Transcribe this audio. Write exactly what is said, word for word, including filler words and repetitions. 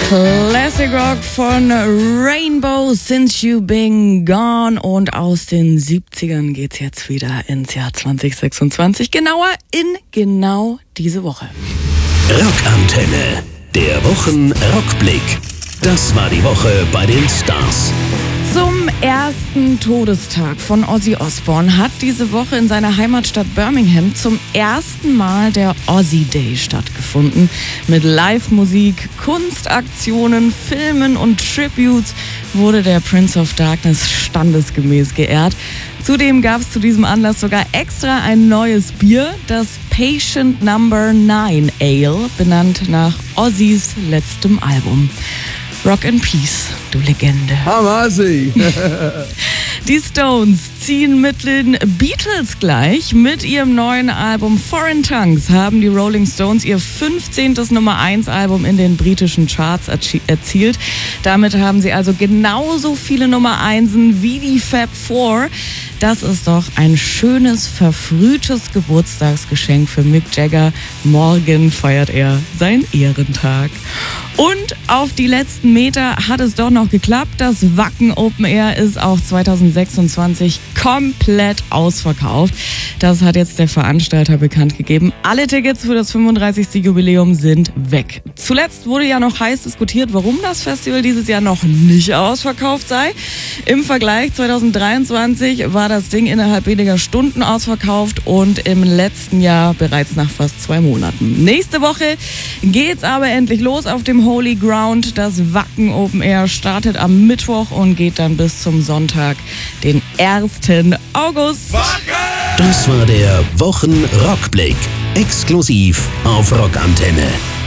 Classic Rock von Rainbow, Since You Been Gone. Und aus den siebzigern geht's jetzt wieder ins Jahr zwanzig sechsundzwanzig. Genauer in genau diese Woche. Rockantenne, der Wochenrockblick. Das war die Woche bei den Stars. Zum ersten Todestag von Ozzy Osbourne hat diese Woche in seiner Heimatstadt Birmingham zum ersten Mal der Ozzy Day stattgefunden. Mit Live-Musik, Kunstaktionen, Filmen und Tributes wurde der Prince of Darkness standesgemäß geehrt. Zudem gab es zu diesem Anlass sogar extra ein neues Bier, das Patient Number Nine Ale, benannt nach Ozzys letztem Album. Rock in Peace, du Legende. Hamasi. Die Stones ziehen mit den Beatles gleich. Mit ihrem neuen Album Foreign Tongues haben die Rolling Stones ihr fünfzehntes Nummer eins Album in den britischen Charts erzielt. Damit haben sie also genauso viele Nummer Einsen wie die Fab Four. Das ist doch ein schönes, verfrühtes Geburtstagsgeschenk für Mick Jagger. Morgen feiert er seinen Ehrentag. Und auf die letzten Meter hat es doch noch geklappt. Das Wacken Open Air ist auch zwanzig sechsundzwanzig komplett ausverkauft. Das hat jetzt der Veranstalter bekannt gegeben. Alle Tickets für das fünfunddreißigste Jubiläum sind weg. Zuletzt wurde ja noch heiß diskutiert, warum das Festival dieses Jahr noch nicht ausverkauft sei. Im Vergleich zwanzig dreiundzwanzig war das Ding innerhalb weniger Stunden ausverkauft und im letzten Jahr bereits nach fast zwei Monaten. Nächste Woche geht's aber endlich los auf dem Holy Ground. Das Wacken Open Air startet am Mittwoch und geht dann bis zum Sonntag, den ersten August. Das war der Wochenrockblick, exklusiv auf Rockantenne.